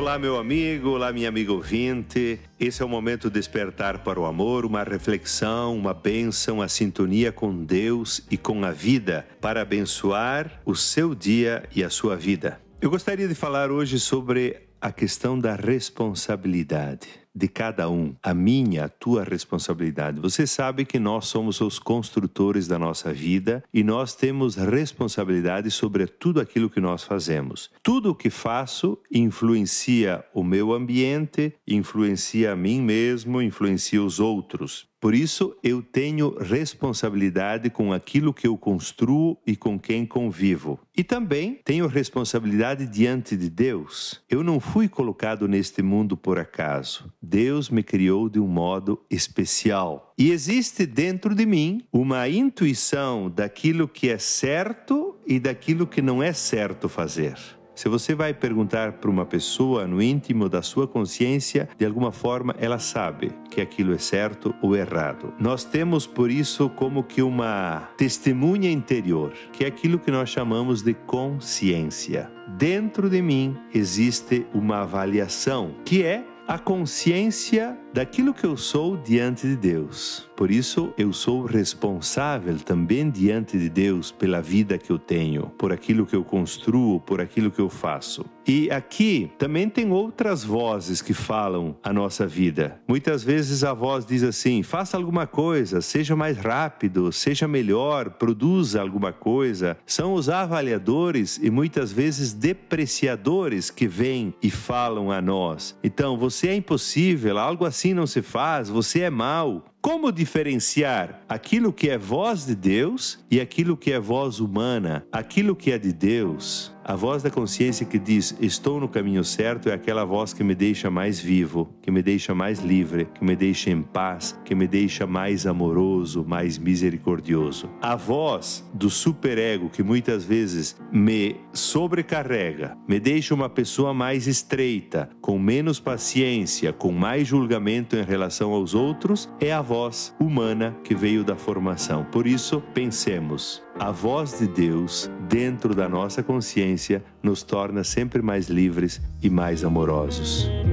Olá, meu amigo, olá, minha amiga ouvinte. Esse é o momento de despertar para o amor, uma reflexão, uma bênção, a sintonia com Deus e com a vida para abençoar o seu dia e a sua vida. Eu gostaria de falar hoje sobre a questão da responsabilidade de cada um, a minha, a tua responsabilidade. Você sabe que nós somos os construtores da nossa vida e nós temos responsabilidade sobre tudo aquilo que nós fazemos. Tudo o que faço influencia o meu ambiente, influencia a mim mesmo, influencia os outros. Por isso, eu tenho responsabilidade com aquilo que eu construo e com quem convivo. E também tenho responsabilidade diante de Deus. Eu não fui colocado neste mundo por acaso. Deus me criou de um modo especial. E existe dentro de mim uma intuição daquilo que é certo e daquilo que não é certo fazer. Se você vai perguntar para uma pessoa no íntimo da sua consciência, de alguma forma ela sabe que aquilo é certo ou errado. Nós temos por isso como que uma testemunha interior, que é aquilo que nós chamamos de consciência. Dentro de mim existe uma avaliação, que é a consciência daquilo que eu sou diante de Deus. Por isso, eu sou responsável também diante de Deus pela vida que eu tenho, por aquilo que eu construo, por aquilo que eu faço. E aqui também tem outras vozes que falam a nossa vida. Muitas vezes a voz diz assim: faça alguma coisa, seja mais rápido, seja melhor, produza alguma coisa. São os avaliadores e muitas vezes depreciadores que vêm e falam a nós. Então, você é impossível, algo assim não se faz, você é mau. Como diferenciar aquilo que é voz de Deus e aquilo que é voz humana? Aquilo que é de Deus, a voz da consciência que diz, estou no caminho certo, é aquela voz que me deixa mais vivo, que me deixa mais livre, que me deixa em paz, que me deixa mais amoroso, mais misericordioso. A voz do superego que muitas vezes me sobrecarrega, me deixa uma pessoa mais estreita, com menos paciência, com mais julgamento em relação aos outros, é a voz humana que veio da formação. Por isso, pensemos, a voz de Deus dentro da nossa consciência nos torna sempre mais livres e mais amorosos.